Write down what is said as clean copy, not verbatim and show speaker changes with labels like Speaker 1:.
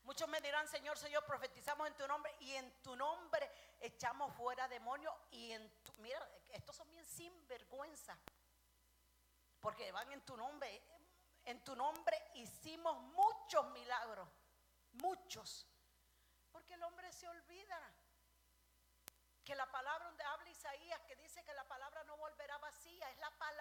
Speaker 1: Muchos me dirán, Señor, Señor, profetizamos en tu nombre y en tu nombre echamos fuera demonios y mira, estos son bien sinvergüenza, porque van en tu nombre. En tu nombre hicimos muchos milagros, muchos, porque el hombre se olvida que la palabra donde habla Isaías, que dice que la palabra no volverá vacía, es la palabra